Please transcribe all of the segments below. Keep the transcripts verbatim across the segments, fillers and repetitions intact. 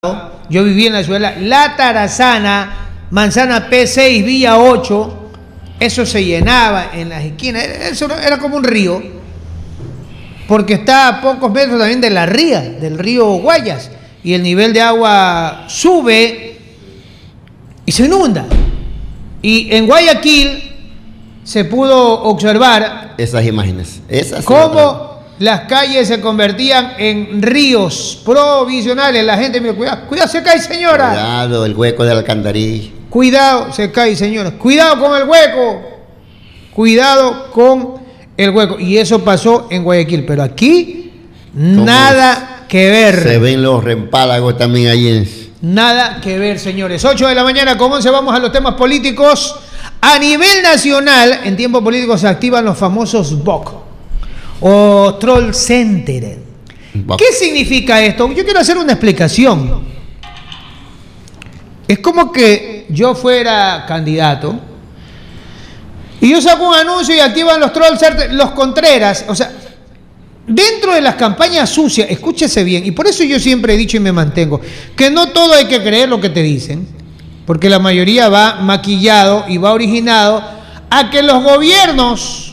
Yo viví en la ciudad, La Tarazana, Manzana P seis, Villa ocho, eso se llenaba en las esquinas, eso era como un río, porque está a pocos metros también de la ría, del río Guayas, y el nivel de agua sube y se inunda. Y en Guayaquil se pudo observar esas imágenes, esas cómo las calles se convertían en ríos provisionales. La gente, mira, cuidado, cuidado, se cae, señora. Cuidado, el hueco de la alcantarilla. Cuidado, se cae, señora. Cuidado con el hueco. Cuidado con el hueco. Y eso pasó en Guayaquil, pero aquí nada que ver. Se ven los rempálagos también ahí en... Nada que ver, señores. ocho de la mañana con once, vamos a los temas políticos. A nivel nacional, en tiempo político se activan los famosos B O C o Troll Center. ¿Qué significa esto? Yo quiero hacer una explicación. Es como que yo fuera candidato y yo saco un anuncio y activan los Troll Center, los Contreras. O sea, dentro de las campañas sucias, escúchese bien, y por eso yo siempre he dicho y me mantengo, que no todo hay que creer lo que te dicen, porque la mayoría va maquillado y va originado a que los gobiernos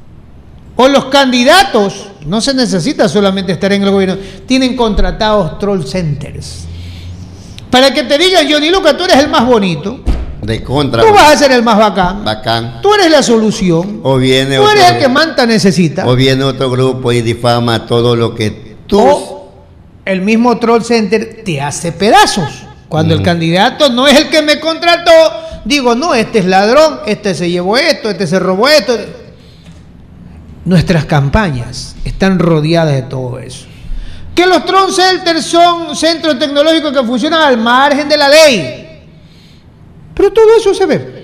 o los candidatos, no se necesita solamente estar en el gobierno, tienen contratados troll centers. Para que te digan, Johnny Luca, tú eres el más bonito. De contra. Tú vas a ser el más bacán. Bacán. Tú eres la solución. O viene tú otro, eres el que Manta necesita. O viene otro grupo y difama todo lo que tú... O el mismo troll center te hace pedazos. Cuando mm. el candidato no es el que me contrató, digo, no, este es ladrón, este se llevó esto, este se robó esto. Nuestras campañas están rodeadas de todo eso. Que los Troll Centers son centros tecnológicos que funcionan al margen de la ley. Pero todo eso se ve.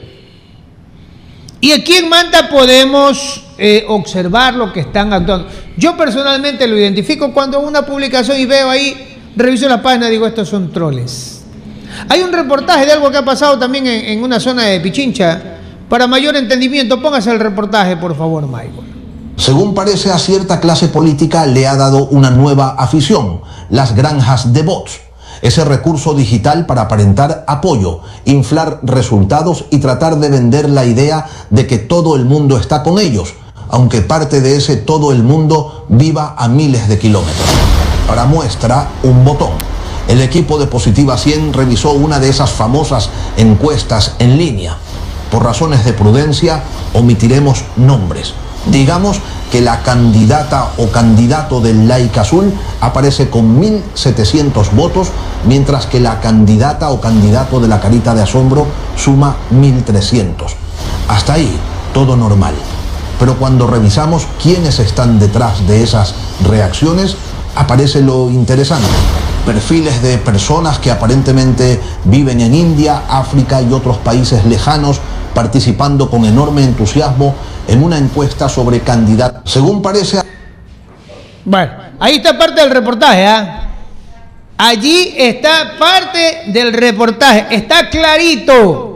Y aquí en Manta podemos eh, observar lo que están actuando. Yo personalmente lo identifico cuando una publicación y veo ahí, reviso la página y digo, estos son troles. Hay un reportaje de algo que ha pasado también en, en una zona de Pichincha. Para mayor entendimiento, póngase el reportaje, por favor, Michael. Según parece, a cierta clase política le ha dado una nueva afición, las granjas de bots. Ese recurso digital para aparentar apoyo, inflar resultados y tratar de vender la idea de que todo el mundo está con ellos, aunque parte de ese todo el mundo viva a miles de kilómetros. Para muestra, un botón. El equipo de Positiva cien revisó una de esas famosas encuestas en línea. Por razones de prudencia, omitiremos nombres. Digamos que la candidata o candidato del like azul aparece con mil setecientos votos, mientras que la candidata o candidato de la carita de asombro suma mil trescientos. Hasta ahí, todo normal. Pero cuando revisamos quiénes están detrás de esas reacciones, aparece lo interesante. Perfiles de personas que aparentemente viven en India, África y otros países lejanos, participando con enorme entusiasmo en una encuesta sobre candidatos. Según parece... Bueno, ahí está parte del reportaje, ¿ah? ¿eh? Allí está parte del reportaje, está clarito.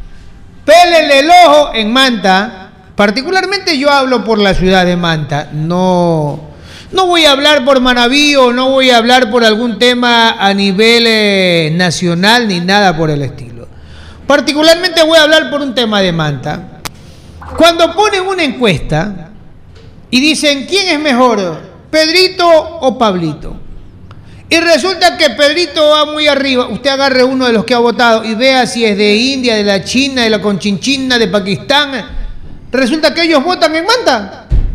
Pélele el ojo en Manta. Particularmente yo hablo por la ciudad de Manta, no... No voy a hablar por Manaví o no voy a hablar por algún tema a nivel eh, nacional ni nada por el estilo. Particularmente voy a hablar por un tema de Manta. Cuando ponen una encuesta y dicen ¿quién es mejor, Pedrito o Pablito? Y resulta que Pedrito va muy arriba. Usted agarre uno de los que ha votado y vea si es de India, de la China, de la Conchinchina, de Pakistán. Resulta que ellos votan en Manta.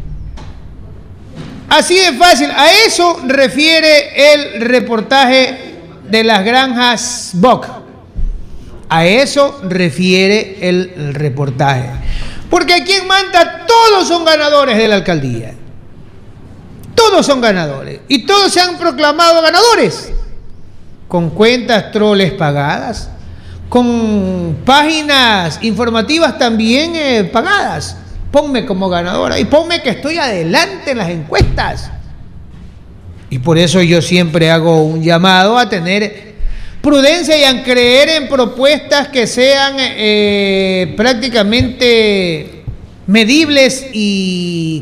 Así de fácil, a eso refiere el reportaje de las granjas B O C. A eso refiere el, el reportaje. Porque aquí en Manta todos son ganadores de la alcaldía. Todos son ganadores. Y todos se han proclamado ganadores. Con cuentas troles pagadas. Con páginas informativas también eh, pagadas. Ponme como ganadora y ponme que estoy adelante en las encuestas. Y por eso yo siempre hago un llamado a tener prudencia y a creer en propuestas que sean eh, prácticamente medibles y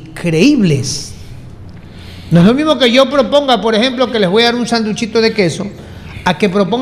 creíbles. No es lo mismo que yo proponga, por ejemplo, que les voy a dar un sanduchito de queso, a que proponga